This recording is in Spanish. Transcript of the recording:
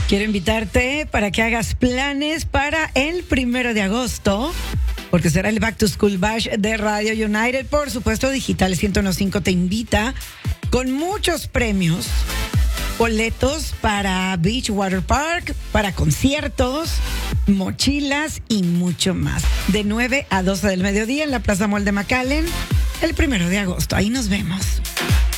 Quiero invitarte para que hagas planes para el 1 de agosto, porque será el Back to School Bash de Radio United. Por supuesto, Digital 101.5 te invita con muchos premios, boletos para Beach Water Park, para conciertos, mochilas y mucho más. De 9 a 12 del mediodía en la Plaza Mall de McAllen, el 1 de agosto. Ahí nos vemos.